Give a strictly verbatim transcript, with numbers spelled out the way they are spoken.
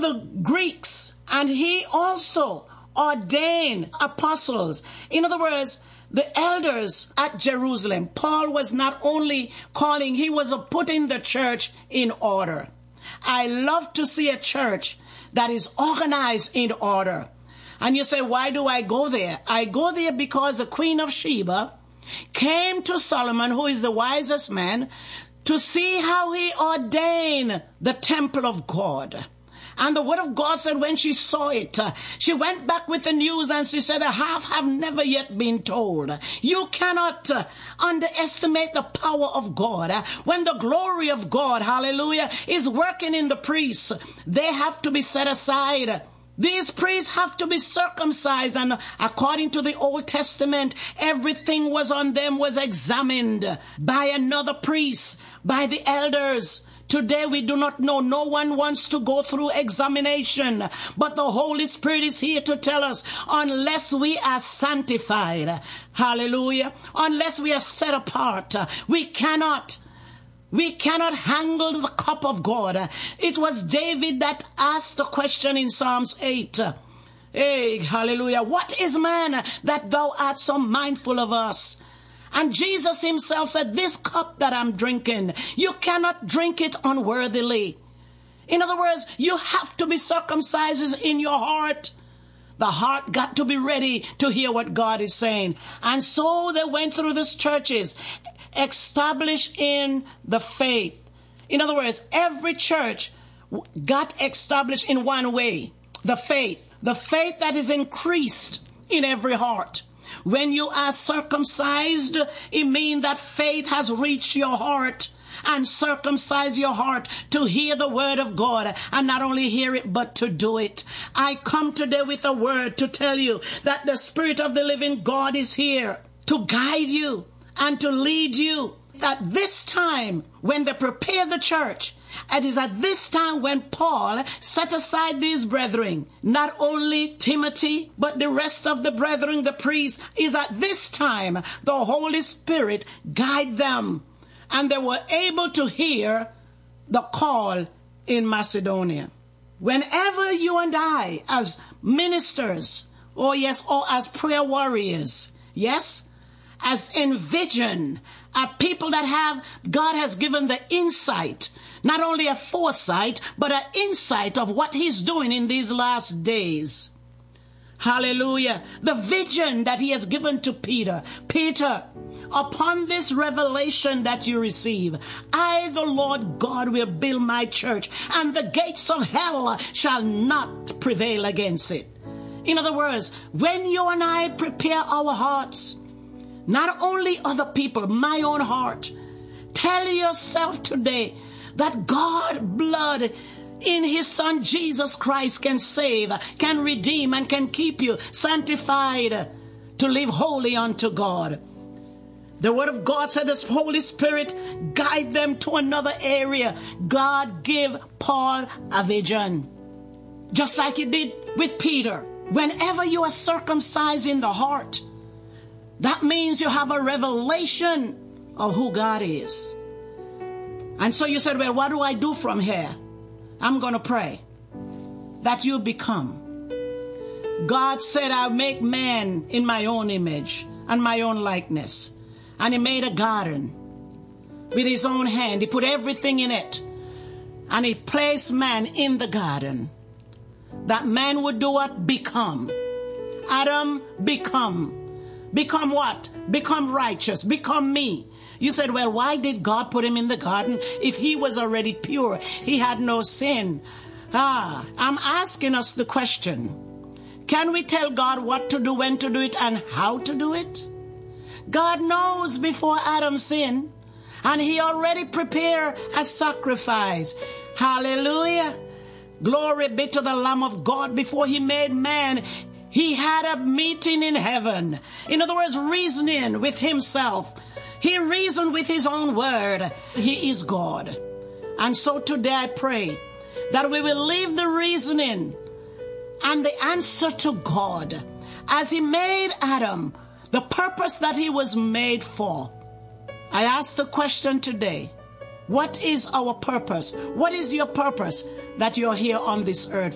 the Greeks, and he also ordained apostles. In other words, the elders at Jerusalem. Paul was not only calling, he was putting the church in order. I love to see a church that is organized in order. And you say, why do I go there? I go there because the Queen of Sheba came to Solomon, who is the wisest man, to see how he ordained the temple of God. And the word of God said when she saw it, uh, she went back with the news and she said, the half have never yet been told. You cannot uh, underestimate the power of God. Uh, when the glory of God, hallelujah, is working in the priests, they have to be set aside. These priests have to be circumcised, and according to the Old Testament, everything was on them was examined by another priest, by the elders. Today we do not know. No one wants to go through examination. But the Holy Spirit is here to tell us, unless we are sanctified, hallelujah, unless we are set apart, we cannot, we cannot handle the cup of God. It was David that asked the question in Psalms eight. Hey, hallelujah. What is man that thou art so mindful of us? And Jesus himself said, this cup that I'm drinking, you cannot drink it unworthily. In other words, you have to be circumcised in your heart. The heart got to be ready to hear what God is saying. And so they went through these churches, established in the faith. In other words, every church got established in one way, the faith. The faith that is increased in every heart. When you are circumcised, it means that faith has reached your heart, and circumcise your heart to hear the word of God, and not only hear it, but to do it. I come today with a word to tell you that the Spirit of the living God is here to guide you and to lead you. At this time, when they prepare the church, it is at this time when Paul set aside these brethren, not only Timothy, but the rest of the brethren, the priests, is at this time the Holy Spirit guide them, and they were able to hear the call in Macedonia. Whenever you and I, as ministers, or yes, or as prayer warriors, yes, as envision, are people that have, God has given the insight, not only a foresight, but an insight of what he's doing in these last days. Hallelujah. The vision that he has given to Peter. Peter, upon this revelation that you receive, I, the Lord God, will build my church, and the gates of hell shall not prevail against it. In other words, when you and I prepare our hearts, not only other people, my own heart, tell yourself today that God's blood in his Son Jesus Christ can save, can redeem, and can keep you sanctified to live holy unto God. The word of God said this Holy Spirit guide them to another area. God gave Paul a vision, just like he did with Peter. Whenever you are circumcised in the heart, that means you have a revelation of who God is. And so you said, well, what do I do from here? I'm going to pray that you become. God said, I'll make man in my own image and my own likeness. And he made a garden with his own hand. He put everything in it. And he placed man in the garden. That man would do what? Become. Adam, become. Become what? Become righteous. Become me. You said, well, why did God put him in the garden if he was already pure? He had no sin. Ah, I'm asking us the question. Can we tell God what to do, when to do it, and how to do it? God knows before Adam sinned, and he already prepared a sacrifice. Hallelujah. Glory be to the Lamb of God. Before he made man, he had a meeting in heaven. In other words, reasoning with himself. He reasoned with his own word. He is God. And so today I pray that we will leave the reasoning and the answer to God. As he made Adam, the purpose that he was made for. I ask the question today, what is our purpose? What is your purpose that you're here on this earth